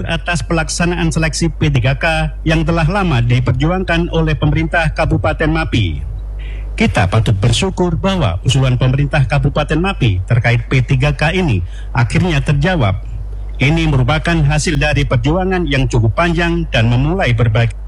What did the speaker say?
atas pelaksanaan seleksi P3K yang telah lama diperjuangkan oleh pemerintah Kabupaten Mapi. Kita patut bersyukur bahwa usulan pemerintah Kabupaten Mapi terkait P3K ini akhirnya terjawab. Ini merupakan hasil dari perjuangan yang cukup panjang dan memulai berbagai